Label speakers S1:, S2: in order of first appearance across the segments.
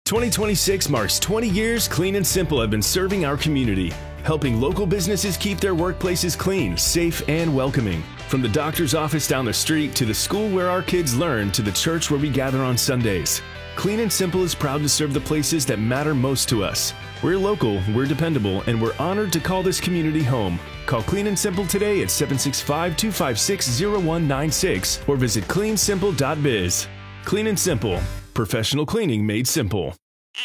S1: 2026 marks 20 years Clean and Simple have been serving our community, helping local businesses keep their workplaces clean, safe, and welcoming. From the doctor's office down the street to the school where our kids learn to the church where we gather on Sundays. Clean and Simple is proud to serve the places that matter most to us. We're local, we're dependable, and we're honored to call this community home. Call Clean and Simple today at 765-256-0196 or visit cleansimple.biz. Clean and Simple. Professional cleaning made simple.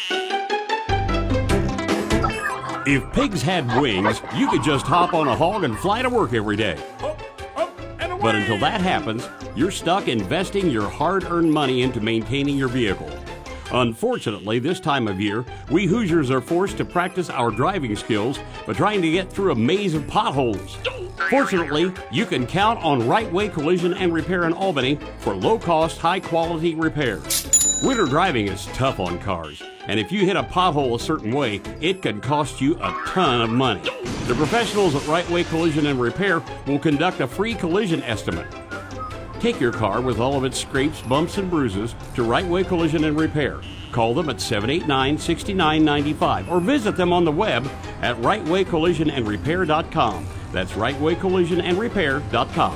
S2: If pigs had wings, you could just hop on a hog and fly to work every day. But until that happens, you're stuck investing your hard-earned money into maintaining your vehicle. Unfortunately, this time of year, we Hoosiers are forced to practice our driving skills by trying to get through a maze of potholes. Fortunately, you can count on Right Way Collision and Repair in Albany for low-cost, high-quality repairs. Winter driving is tough on cars, and if you hit a pothole a certain way, it could cost you a ton of money. The professionals at Right Way Collision and Repair will conduct a free collision estimate. Take your car with all of its scrapes, bumps, and bruises to Right Way Collision and Repair. Call them at 789-6995 or visit them on the web at rightwaycollisionandrepair.com. That's rightwaycollisionandrepair.com.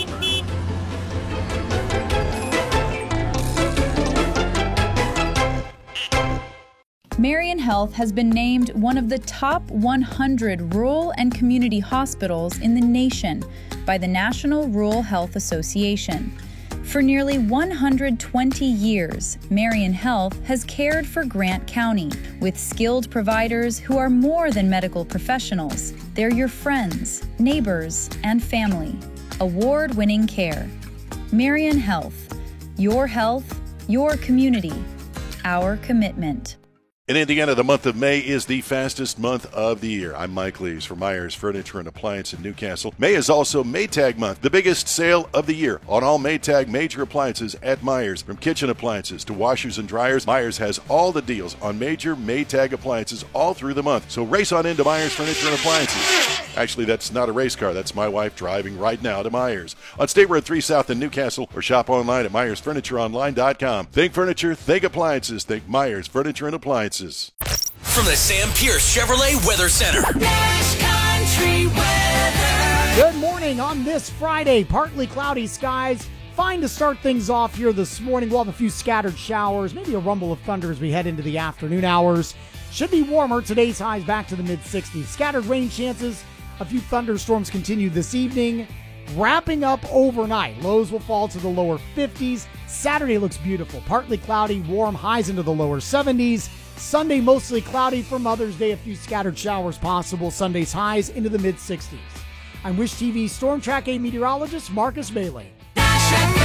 S3: Marion Health has been named one of the top 100 rural and community hospitals in the nation by the National Rural Health Association. For nearly 120 years, Marion Health has cared for Grant County with skilled providers who are more than medical professionals. They're your friends, neighbors, and family. Award-winning care. Marion Health. Your health, your community, our commitment.
S4: In Indiana, the month of May is the fastest month of the year. I'm Mike Lees for Myers Furniture and Appliance in Newcastle. May is also Maytag month, the biggest sale of the year on all Maytag major appliances at Myers. From kitchen appliances to washers and dryers, Myers has all the deals on major Maytag appliances all through the month. So race on into Myers Furniture and Appliances. Actually, that's not a race car. That's my wife driving right now to Myers. On State Road 3 South in Newcastle, or shop online at MyersFurnitureOnline.com. Think furniture, think appliances, think Myers Furniture and Appliances.
S5: From the Sam Pierce Chevrolet Weather Center. Nash Country Weather.
S6: Good morning on this Friday. Partly cloudy skies. Fine to start things off here this morning. We'll have a few scattered showers, maybe a rumble of thunder as we head into the afternoon hours. Should be warmer. Today's highs back to the mid-60s. Scattered rain chances. A few thunderstorms continue this evening. Wrapping up overnight. Lows will fall to the lower 50s. Saturday looks beautiful. Partly cloudy, warm, highs into the lower 70s. Sunday mostly cloudy for Mother's Day. A few scattered showers possible. Sunday's highs into the mid-60s. I'm Wish TV Storm Track 8 meteorologist Marcus Bailey.